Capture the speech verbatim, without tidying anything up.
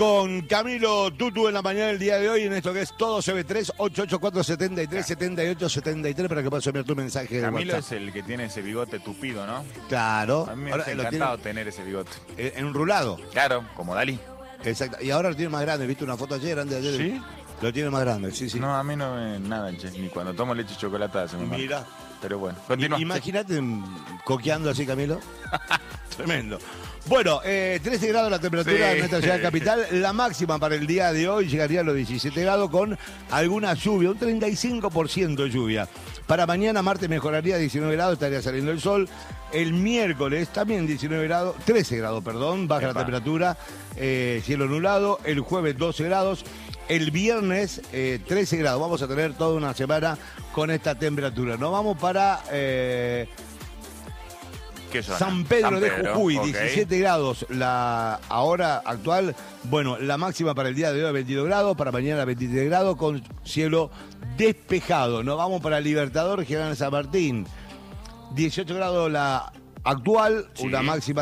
Con Camilo Tutu en la mañana del día de hoy en esto que es Todo Se Ve tres, ocho ocho cuatro, siete tres, siete ocho siete tres para que puedas enviar tu mensaje de Camilo WhatsApp. es el que tiene ese bigote tupido, ¿no? Claro. A mí me Ahora, ha lo encantado tiene tener ese bigote. en un rulado. Claro, como Dalí. Exacto. Y ahora lo tiene más grande. ¿Viste una foto ayer, antes de ayer? ¿Sí? Lo tiene más grande, sí, sí. No, a mí no me... nada, che. Ni cuando tomo leche chocolatada se me marca. Mira. Pero bueno, continúa. Imagínate coqueando así, Camilo. Tremendo. Bueno, eh, trece grados la temperatura Sí. en nuestra ciudad capital. La máxima para el día de hoy llegaría a los diecisiete grados con alguna lluvia, un treinta y cinco por ciento de lluvia. Para mañana, martes, mejoraría diecinueve grados, estaría saliendo el sol. El miércoles también diecinueve grados, trece grados, perdón, baja Epa. la temperatura, eh, cielo nublado. El jueves doce grados. El viernes, eh, trece grados. Vamos a tener toda una semana con esta temperatura. Nos vamos para eh, ¿Qué zona? San Pedro San de Pedro, Jujuy, ok. diecisiete grados. La hora actual, bueno, la máxima para el día de hoy, veintidós grados. Para mañana, veintitrés grados, con cielo despejado. Nos vamos para Libertador, General San Martín. dieciocho grados la actual, Sí. una máxima